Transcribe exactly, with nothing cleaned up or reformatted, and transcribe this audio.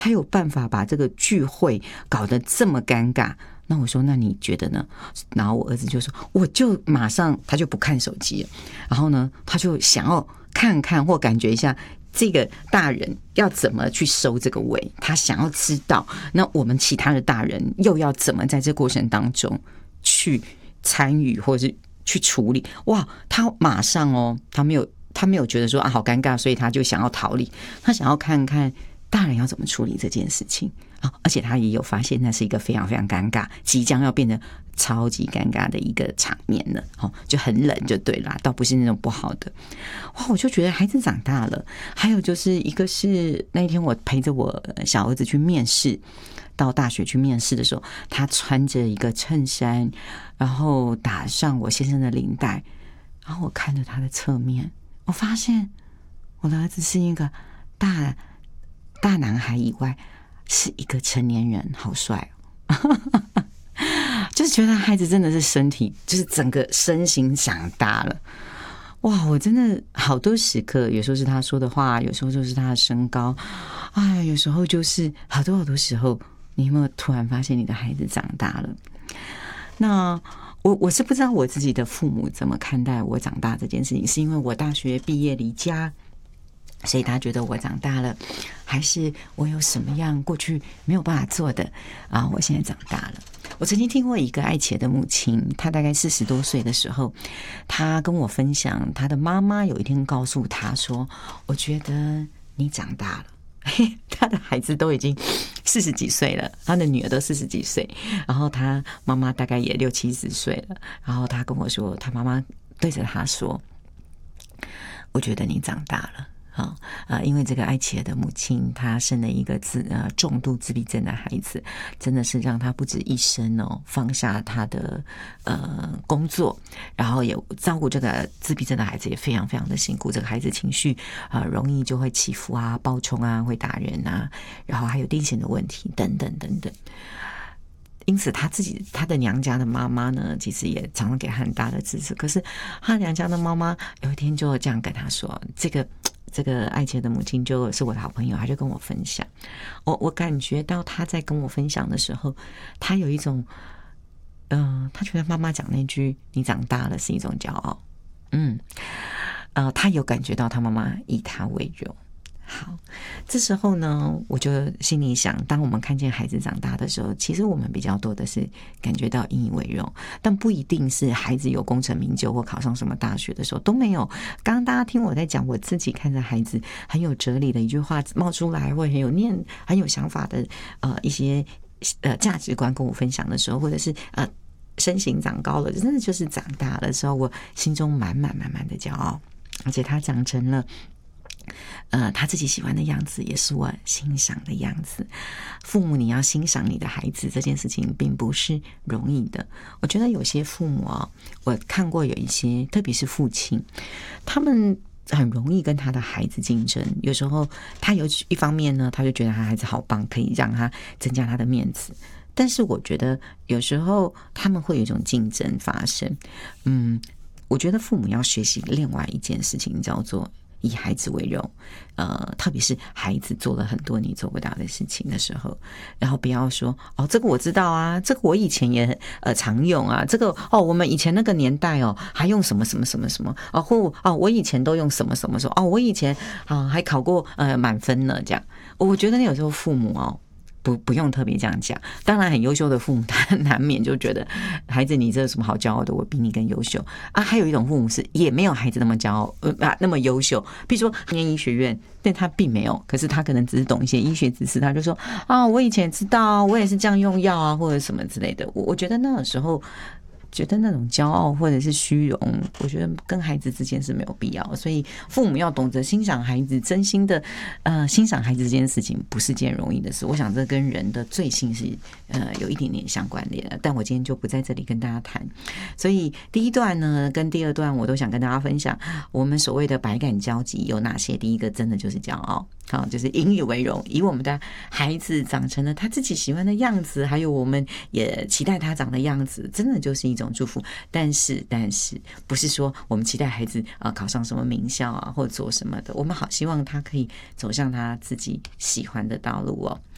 他有办法把这个聚会搞得这么尴尬。那我说那你觉得呢？然后我儿子就说我就马上他就不看手机了，然后呢他就想要看看或感觉一下这个大人要怎么去收这个尾，他想要知道那我们其他的大人又要怎么在这过程当中去参与或者是去处理。哇，他马上哦，他没有他没有觉得说啊好尴尬，所以他就想要逃离，他想要看看大人要怎么处理这件事情啊！而且他也有发现那是一个非常非常尴尬，即将要变得超级尴尬的一个场面了，哦，就很冷就对啦，倒不是那种不好的。哇，我就觉得孩子长大了。还有就是一个是那一天我陪着我小儿子去面试，到大学去面试的时候，他穿着一个衬衫，然后打上我先生的领带，然后我看着他的侧面，我发现我的儿子是一个大大男孩以外是一个成年人，好帅哦就是觉得孩子真的是身体就是整个身形长大了。哇，我真的好多时刻，有时候是他说的话，有时候就是他的身高，哎，有时候就是好多好多时候，你有没有突然发现你的孩子长大了？那我我是不知道我自己的父母怎么看待我长大这件事情，是因为我大学毕业离家，所以他觉得我长大了，还是我有什么样过去没有办法做的啊？我现在长大了。我曾经听过一个爱茄的母亲，她大概四十多岁的时候，她跟我分享，她的妈妈有一天告诉她说：“我觉得你长大了。”他的孩子都已经四十几岁了，他的女儿都四十几岁，然后他妈妈大概也六七十岁了。然后他跟我说，他妈妈对着他说：“我觉得你长大了。”啊、呃，因为这个爱茄的母亲，她生了一个自呃重度自闭症的孩子，真的是让她不止一生哦放下她的呃工作，然后也照顾这个自闭症的孩子也非常非常的辛苦。这个孩子情绪啊、呃、容易就会起伏啊、暴冲啊、会打人啊，然后还有癫痫的问题等等等等。因此他自己他的娘家的妈妈呢，其实也常常给他很大的支持。可是他娘家的妈妈有一天就这样跟他说，这个这个爱茄的母亲就是我的好朋友，他就跟我分享，我我感觉到他在跟我分享的时候，他有一种嗯、呃，他觉得妈妈讲那句你长大了是一种骄傲。嗯呃，他有感觉到他妈妈以他为荣。好，这时候呢，我就心里想，当我们看见孩子长大的时候，其实我们比较多的是感觉到引以为荣，但不一定是孩子有功成名就或考上什么大学的时候都没有。刚刚大家听我在讲我自己看着孩子很有哲理的一句话冒出来，或很有念很有想法的呃一些呃价值观跟我分享的时候，或者是呃身形长高了，真的就是长大的时候，我心中满满满满的骄傲，而且他长成了呃，他自己喜欢的样子，也是我欣赏的样子。父母，你要欣赏你的孩子，这件事情并不是容易的。我觉得有些父母啊、哦，我看过有一些，特别是父亲，他们很容易跟他的孩子竞争。有时候他有一方面呢，他就觉得他孩子好棒，可以让他增加他的面子。但是我觉得有时候他们会有一种竞争发生。嗯，我觉得父母要学习另外一件事情，叫做以孩子为荣，呃，特别是孩子做了很多你做不到的事情的时候，然后不要说哦，这个我知道啊，这个我以前也呃常用啊，这个哦，我们以前那个年代哦，还用什么什么什么什么哦，或哦，我以前都用什么什么什么哦，我以前啊、哦、还考过呃满分呢，这样，我觉得有时候父母哦。不不用特别这样讲，当然很优秀的父母，他难免就觉得孩子你这有什么好骄傲的？我比你更优秀啊！还有一种父母是也没有孩子那么骄傲，呃啊那么优秀，比如说念医学院，但他并没有，可是他可能只是懂一些医学知识，他就说啊，我以前知道，我也是这样用药啊，或者什么之类的。我我觉得那个时候。觉得那种骄傲或者是虚荣，我觉得跟孩子之间是没有必要，所以父母要懂得欣赏孩子，真心的呃欣赏孩子这件事情不是件容易的事。我想这跟人的罪性是呃有一点点相关联的，但我今天就不在这里跟大家谈。所以第一段呢跟第二段我都想跟大家分享，我们所谓的百感交集有哪些。第一个真的就是骄傲，好，就是引以为荣，以我们的孩子长成了他自己喜欢的样子，还有我们也期待他长的样子，真的就是一种祝福。但是但是不是说我们期待孩子啊、呃、考上什么名校啊或者做什么的，我们好希望他可以走向他自己喜欢的道路哦。